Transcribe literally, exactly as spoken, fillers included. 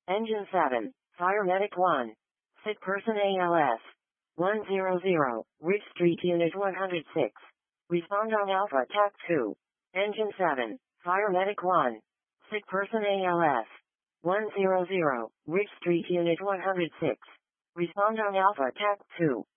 Engine seven, Fire Medic one. Sick person A L S. one hundred. Ridge Street Unit one hundred six. Respond on Alpha T A C two. Engine seven, Fire Medic one. Sick person A L S. one hundred. Ridge Street Unit one hundred six. Respond on Alpha T A C two.